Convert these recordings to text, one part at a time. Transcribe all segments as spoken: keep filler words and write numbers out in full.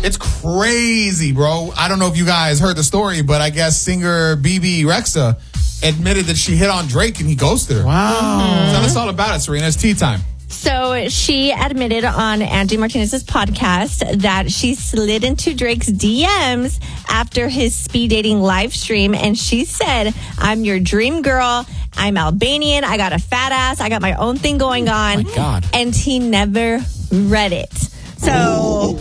It's crazy, bro. I don't know if you guys heard the story, but I guess singer B B Rexha admitted that she hit on Drake and he ghosted her. Wow. Tell us all about it, Serena. It's tea time. So she admitted on Angie Martinez's podcast that she slid into Drake's D Ms after his speed dating live stream. And she said, I'm your dream girl. I'm Albanian. I got a fat ass. I got my own thing going on. Oh my God. And he never read it. So,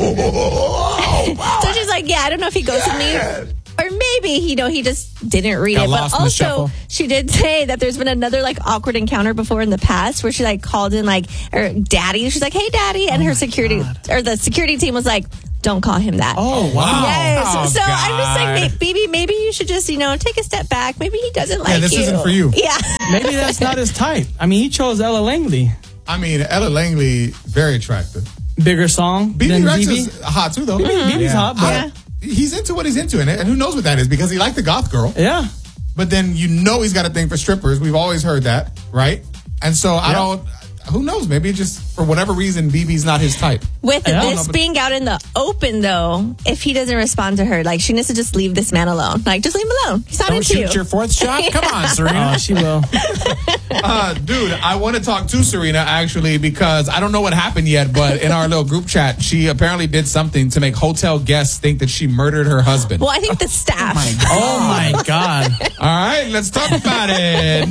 so she's like, yeah, I don't know if he ghosted me. Or maybe, you know, he just didn't read Got it. lost But in the also, shuffle. she did say that there's been another, like, awkward encounter before in the past where she, like, called in, like, her daddy. She's like, hey, daddy. And Oh her security, God. or the security team was like, don't call him that. Oh, wow. Yes. Oh, so I'm just like, God. may- baby, maybe you should just, you know, take a step back. Maybe he doesn't like Yeah, this you. isn't for you. Yeah. Maybe that's not his type. I mean, he chose Ella Langley. I mean, Ella Langley, very attractive. Bigger song B B than B B. Rexha's hot too, though. B B's hot, but Yeah. He's into what he's into, and and who knows what that is because he liked the goth girl. yeah. But then you know he's got a thing for strippers. We've always heard that, right? And so I Yeah. don't. Who knows? Maybe just for whatever reason, B B's not his type. With I don't this know, but- being out in the open, though, if he doesn't respond to her, like, she needs to just leave this man alone. Like, just leave him alone. He's not Don't into you. shoot your fourth shot. Come on, Serena. Oh, she will. Uh, dude, I want to talk to Serena actually because I don't know what happened yet, but in our little group chat, she apparently did something to make hotel guests think that she murdered her husband. Well, I think the staff. Oh, my God. All right, let's talk about it.